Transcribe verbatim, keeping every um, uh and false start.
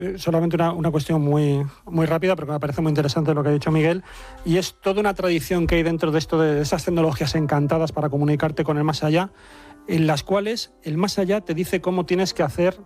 Eh, Solamente una, una cuestión muy, muy rápida, porque me parece muy interesante lo que ha dicho Miguel, y es toda una tradición que hay dentro de esto, de esas tecnologías encantadas para comunicarte con el más allá, en las cuales el más allá te dice cómo tienes que hacer